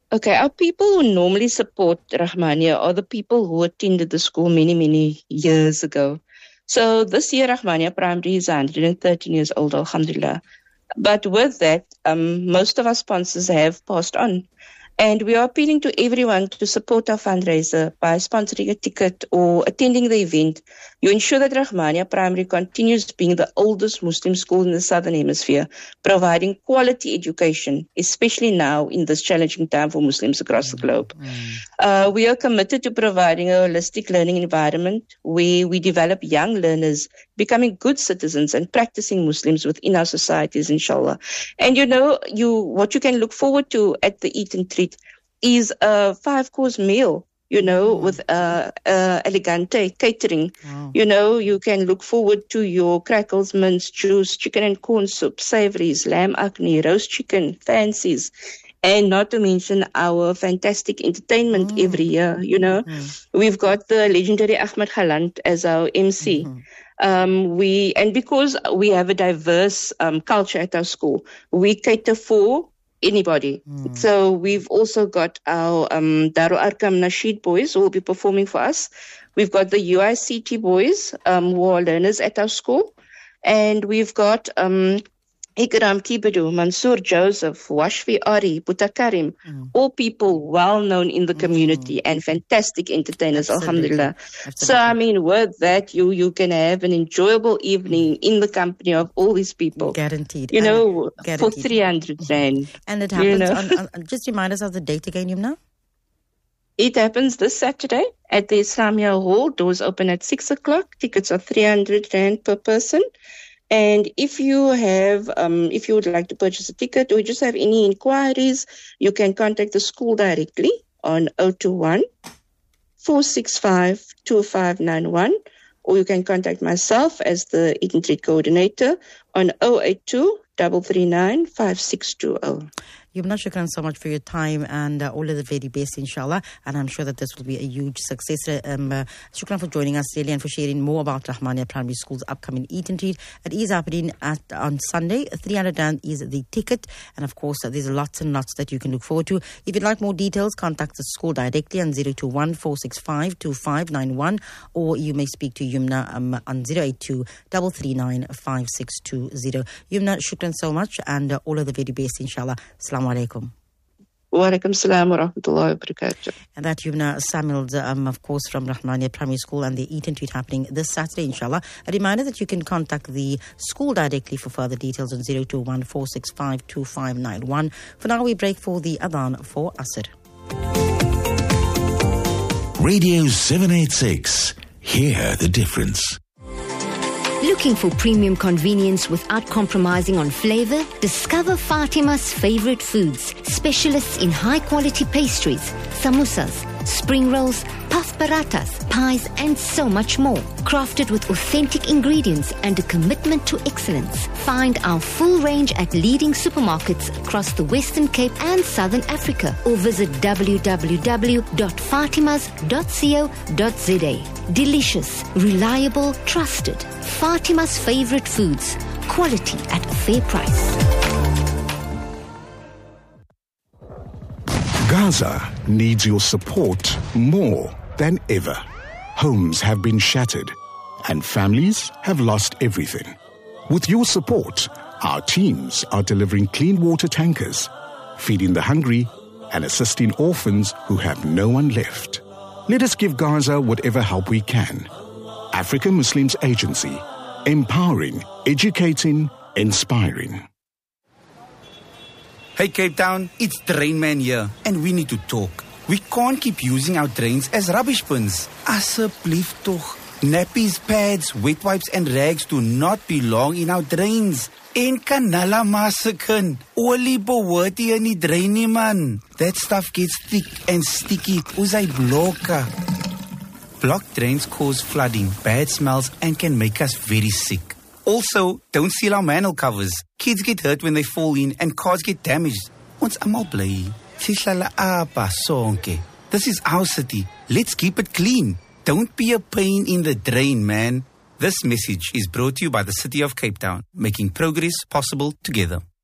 Okay, our people who normally support Rahmania are the people who attended the school many, many years ago. So this year, Rahmania Primary is 113 years old, alhamdulillah. But with that, most of our sponsors have passed on. And we are appealing to everyone to support our fundraiser by sponsoring a ticket or attending the event. You ensure that Rahmania Primary continues being the oldest Muslim school in the Southern Hemisphere, providing quality education, especially now in this challenging time for Muslims across the globe. We are committed to providing a holistic learning environment where we develop young learners becoming good citizens and practicing Muslims within our societies, inshallah. And what you can look forward to at the Eat and Treat is a 5-course meal, with Elegante catering. Wow. You can look forward to your crackles, mince, juice, chicken and corn soup, savories, lamb akhni, roast chicken, fancies. And not to mention our fantastic entertainment every year, We've got the legendary Ahmed Halant as our MC. Because we have a diverse culture at our school, we cater for anybody. So we've also got our Darul Arkam Nasheed boys who will be performing for us. We've got the UICT boys who are learners at our school. And we've got Ikram Kibadu, Mansoor Joseph, Washfi Ari, Buta Karim, all people well known in the community and fantastic entertainers, alhamdulillah. Absolutely. So, with that, you can have an enjoyable evening in the company of all these people. Guaranteed. Guaranteed. For 300 Rand. And it happens on just remind us of the date again, Yumna. It happens this Saturday at the Islamia Hall. Doors open at 6 o'clock. Tickets are 300 Rand per person. And if you would like to purchase a ticket or you just have any inquiries, you can contact the school directly on 021 465 2591, or you can contact myself as the Eat and Treat coordinator on 082 339 5620. Yumna, shukran so much for your time and all of the very best, inshallah. And I'm sure that this will be a huge success. Shukran for joining us, really, and for sharing more about Rahmania Primary School's upcoming Eat and Treat. It is happening on Sunday. 300 Rand is the ticket. And of course, there's lots and lots that you can look forward to. If you'd like more details, contact the school directly on 021 465 2591, or you may speak to Yumna on 082 339 5620. Yumna, shukran so much and all of the very best, inshallah. Assalamu alaikum. Wa alaikum salam wa rahmatullahi wa barakatuh. And that Yumna Samuels, of course, from Rahmania Primary School, and the Eat and Treat happening this Saturday, inshallah. A reminder that you can contact the school directly for further details on 021 465 2591. For now, we break for the Adhan for Asr. Radio 786. Hear the difference. Looking for premium convenience without compromising on flavor? Discover Fatima's favorite foods. Specialists in high-quality pastries, samosas, spring rolls, puff parathas, pies, and so much more. Crafted with authentic ingredients and a commitment to excellence. Find our full range at leading supermarkets across the Western Cape and Southern Africa, or visit www.fatimas.co.za. Delicious, reliable, trusted. Fatima's favorite foods. Quality at a fair price. Gaza needs your support more than ever. Homes have been shattered and families have lost everything. With your support, our teams are delivering clean water tankers, feeding the hungry and assisting orphans who have no one left. Let us give Gaza whatever help we can. African Muslims Agency, empowering, educating, inspiring. Hey Cape Town, it's Drain Man here, and we need to talk. We can't keep using our drains as rubbish bins. Asseblief toch. Nappies, pads, wet wipes and rags do not belong in our drains. En kanala masakin. Olie behoort hier in die drain nie, man. That stuff gets thick and sticky. Uzai bloka. Blocked drains cause flooding, bad smells, and can make us very sick. Also, don't seal our manhole covers. Kids get hurt when they fall in and cars get damaged. Ons almal bly. Sihlala apa sonke. This is our city. Let's keep it clean. Don't be a pain in the drain, man. This message is brought to you by the City of Cape Town, making progress possible together.